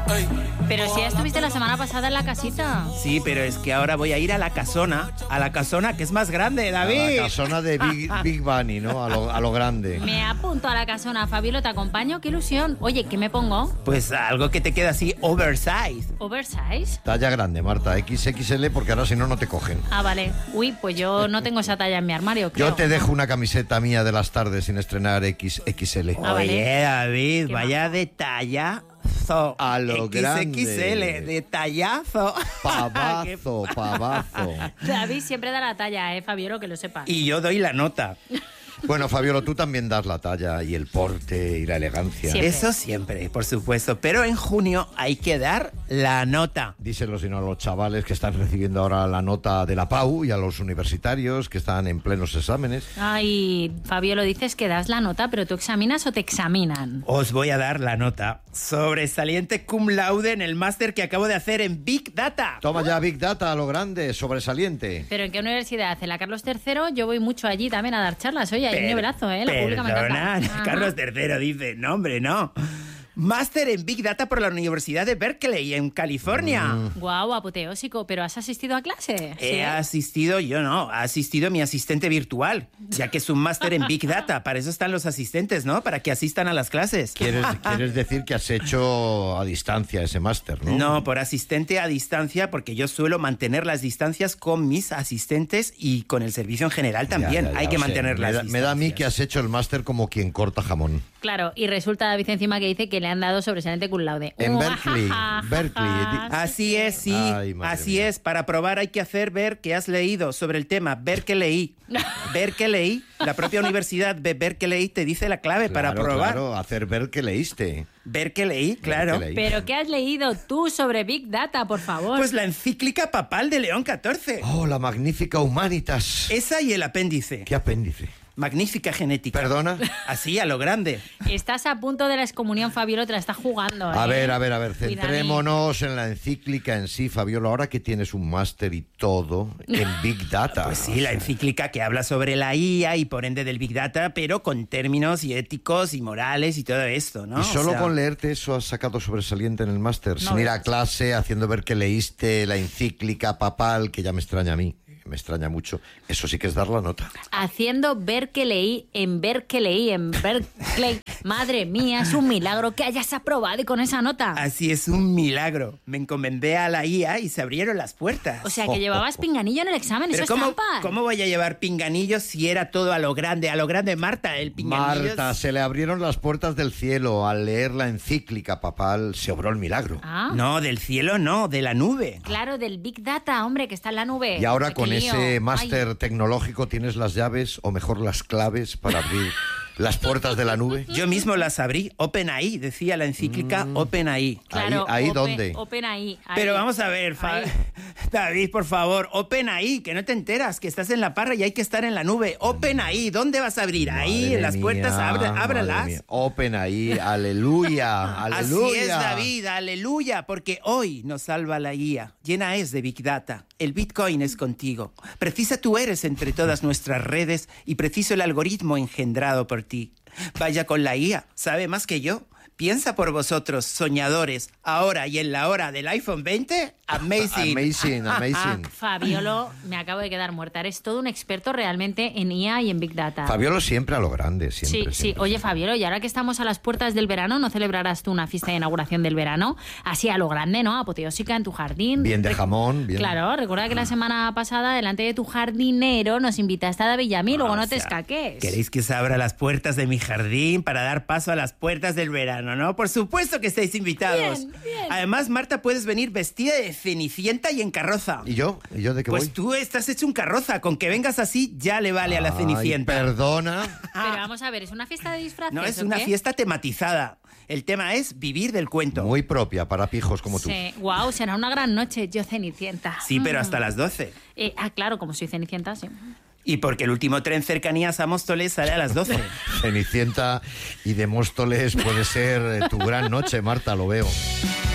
Pero si ya estuviste la semana pasada en la casita. Sí, pero es que ahora voy a ir a la casona que es más grande, David. A la casona de Big Bunny, ¿no? A lo grande. Me apunto a la casona, Fabiola, te acompaño, qué ilusión. Oye, ¿qué me pongo? Pues algo que te queda así oversize. ¿Oversize? Talla grande, Marta, XXL, porque ahora si no, no te cogen. Ah, vale. Uy, pues yo no tengo esa talla en mi armario, creo. Yo te dejo una camiseta mía de las tardes sin estrenar XXL. Ah, vale. Oye, David, ¿Qué vaya detallazo. A lo grande. XXL, detallazo. Pavazo. David siempre da la talla, Fabiola, que lo sepas. Y yo doy la nota. Bueno, Fabiola, tú también das la talla y el porte y la elegancia. Siempre. Eso siempre, por supuesto. Pero en junio hay que dar la nota. Díselo sino a los chavales que están recibiendo ahora la nota de la PAU y a los universitarios que están en plenos exámenes. Ay, Fabiola, dices que das la nota, pero ¿tú examinas o te examinan? Os voy a dar la nota. Sobresaliente cum laude en el máster que acabo de hacer en Big Data. Toma ya Big Data a lo grande, sobresaliente. ¿Pero en qué universidad? ¿En la Carlos III? Yo voy mucho allí también a dar charlas. Oye, hay un nivelazo, La pública me Perdona, encanta. Carlos III dice, no, hombre, no. Máster en Big Data por la Universidad de Berkeley, en California. Guau, apoteósico. ¿Pero has asistido a clase? He asistido, yo no, ha asistido mi asistente virtual, ya que es un máster en Big Data. Para eso están los asistentes, ¿no? Para que asistan a las clases. ¿Quieres decir que has hecho a distancia ese máster, no? No, por asistente a distancia, porque yo suelo mantener las distancias con mis asistentes y con el servicio en general también. Ya, Hay que o sea, mantener las distancias. Me da a mí que has hecho el máster como quien corta jamón. Claro, y resulta David encima que dice que le han dado sobresaliente cum laude. En Berkeley. Así es, sí. Ay, madre Así mía. es. Para probar hay que hacer ver que has leído sobre el tema. Ver que leí. Ver que leí. La propia universidad de Berkeley te dice la clave para probar. Claro, hacer ver que leíste. Ver que leí, claro. que leí. ¿Pero qué has leído tú sobre Big Data, por favor? Pues la encíclica papal de León XIV. Oh, la Magnífica Humanitas. Esa y el apéndice. ¿Qué apéndice? Magnífica genética. ¿Perdona? Así, a lo grande. Estás a punto de la excomunión, Fabiola, te la estás jugando. A ver, Cuidadín. centrémonos en la encíclica en sí, Fabiola, ahora que tienes un máster y todo en Big Data. Pues sí, la encíclica que habla sobre la IA y por ende del Big Data, pero con términos y éticos y morales y todo esto, ¿no? ¿Y solo O sea, con leerte eso has sacado sobresaliente en el máster? No Sin ir a veas. clase, haciendo ver que leíste la encíclica papal, que ya me extraña a mí, me extraña mucho. Eso sí que es dar la nota. Haciendo ver que leí en Berkeley. Madre mía, es un milagro que hayas aprobado y con esa nota. Así es un milagro. Me encomendé a la IA y se abrieron las puertas. O sea, que llevabas pinganillo en el examen, Pero eso es trampa. ¿cómo voy a llevar pinganillos si era todo a lo grande? A lo grande, Marta, el pinganillo... Marta, se le abrieron las puertas del cielo. Al leer la encíclica papal se obró el milagro. Ah, No, del cielo no, de la nube. claro, del Big Data, hombre, que está en la nube. Y ahora Qué con lío. ese máster Ay, tecnológico tienes las llaves, o mejor las claves, para abrir las puertas de la nube. Yo mismo las abrí. OpenAI, decía la encíclica OpenAI. claro, ahí ¿dónde? Open ahí. Pero vamos a ver, Ahí. David, por favor, OpenAI, que no te enteras, que estás en la parra y hay que estar en la nube. OpenAI, ¿dónde vas a abrir? Ahí, Madre en las puertas, mía, madre ábralas. mía. Open ahí, aleluya, aleluya. Así es, David, aleluya, porque hoy nos salva la IA. Llena es de Big Data. El Bitcoin es contigo. Precisa tú eres entre todas nuestras redes y preciso el algoritmo engendrado por ti. Vaya con la IA, sabe más que yo. Piensa por vosotros, soñadores, ahora y en la hora del iPhone 20. Amazing. Amazing. Fabiolo, me acabo de quedar muerta. Eres todo un experto realmente en IA y en Big Data. Fabiolo siempre a lo grande, Sí, siempre. sí. siempre. Oye, Fabiolo, y ahora que estamos a las puertas del verano, ¿no celebrarás tú una fiesta de inauguración del verano? Así a lo grande, ¿no? Apoteósica en tu jardín. Bien de jamón, bien. Claro, recuerda que la semana pasada, delante de tu jardinero, nos invitaste a David y a mí, luego no te escaques. ¿Queréis que se abra las puertas de mi jardín para dar paso a las puertas del verano, no? Por supuesto que estáis invitados. Bien, bien. Además, Marta, puedes venir vestida de Cenicienta y en carroza. ¿Y yo? ¿Y yo de qué Pues voy? tú estás hecho un carroza. Con que vengas así ya le vale a la Ay, Cenicienta. perdona. Pero vamos a ver, ¿es una fiesta de disfraces? No, es o una qué? fiesta tematizada. El tema es vivir del cuento. Muy propia para pijos como tú. Sí, wow, será una gran noche, yo Cenicienta. Sí, pero hasta las 12. Claro, como soy Cenicienta, sí. Y porque el último tren cercanías a Móstoles sale a las 12. Cenicienta y de Móstoles puede ser tu gran noche, Marta, lo veo.